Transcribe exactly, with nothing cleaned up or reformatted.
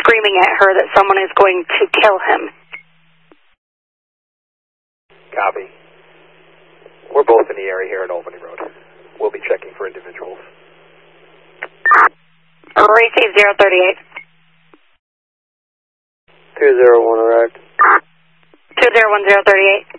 screaming at her that someone is going to kill him. Copy. We're both in the area here at Albany Road. We'll be checking for individuals. Receive zero thirty-eight. two zero one arrived. two zero one zero thirty-eight.